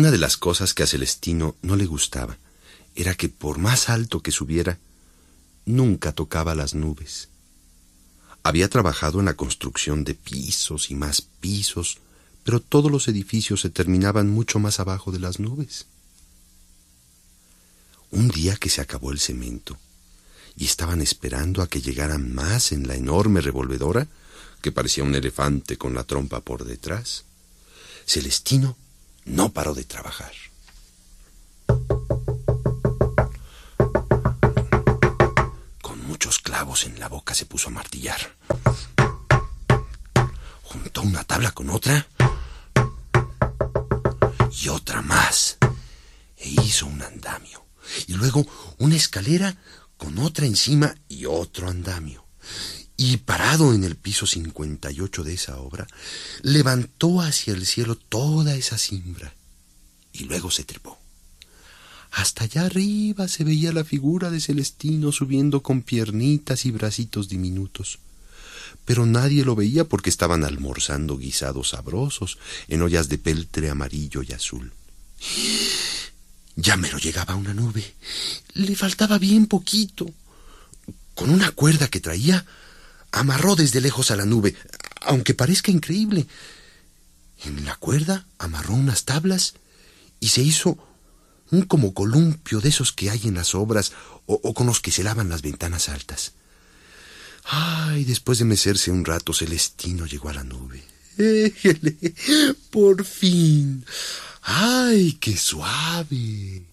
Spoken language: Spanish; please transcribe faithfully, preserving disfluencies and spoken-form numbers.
Una de las cosas que a Celestino no le gustaba era que por más alto que subiera, nunca tocaba las nubes. Había trabajado en la construcción de pisos y más pisos, pero todos los edificios se terminaban mucho más abajo de las nubes. Un día que se acabó el cemento y estaban esperando a que llegaran más en la enorme revolvedora, que parecía un elefante con la trompa por detrás, Celestino no paró de trabajar. Con muchos clavos en la boca se puso a martillar. Juntó una tabla con otra y otra más e hizo un andamio. Y luego una escalera con otra encima y otro andamio. Y parado en el piso cincuenta y ocho de esa obra, levantó hacia el cielo toda esa cimbra y luego se trepó. Hasta allá arriba se veía la figura de Celestino subiendo con piernitas y bracitos diminutos. Pero nadie lo veía porque estaban almorzando guisados sabrosos en ollas de peltre amarillo y azul. Ya mero llegaba una nube. Le faltaba bien poquito. Con una cuerda que traía, amarró desde lejos a la nube, aunque parezca increíble. En la cuerda amarró unas tablas y se hizo un como columpio de esos que hay en las obras o, o con los que se lavan las ventanas altas. Ay, después de mecerse un rato, Celestino llegó a la nube. ¡Éjele! ¡Por fin! ¡Ay, qué suave!